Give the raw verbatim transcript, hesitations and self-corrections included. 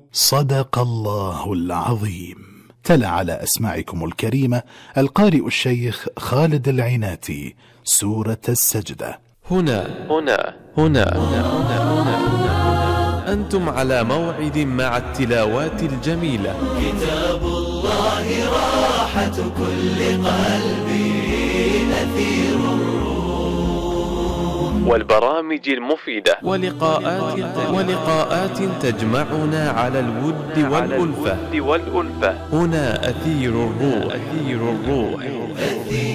صدق الله العظيم. تلا على أسماعكم الكريمة القارئ الشيخ خالد العناتي سورة السجدة. هنا هنا هنا هنا هنا, هنا, هنا. أنتم على موعد مع التلاوات الجميلة. كتاب الله راحة كل قلبي، نثير والبرامج المفيدة ولقاءات ولقاءات تجمعنا على الود والألفة. هنا أثير الروح. أثير الروح.